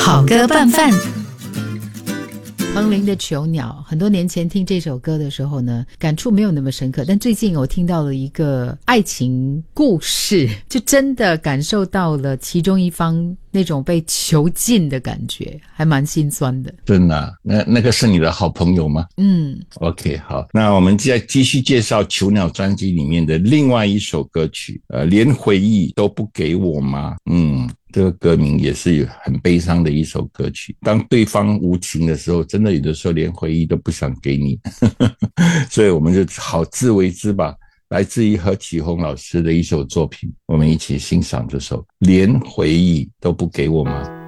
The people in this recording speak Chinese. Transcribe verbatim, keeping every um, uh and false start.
好歌拌饭。 彭羚的囚鸟，很多年前听这首歌的时候呢，感触没有那么深刻，但最近我听到了一个爱情故事，就真的感受到了其中一方那种被囚禁的感觉，还蛮心酸的。 真的啊？那那个是你的好朋友吗？ 嗯 OK， 好，那我们再继续介绍囚鸟专辑里面的另外一首歌曲，呃，连回忆都不给我吗？嗯，这个歌名也是很悲伤的一首歌曲。当对方无情的时候，真的有的时候连回忆都不想给你，所以我们就好自为之吧。来自于何启宏老师的一首作品，我们一起欣赏这首《连回忆都不给我吗》。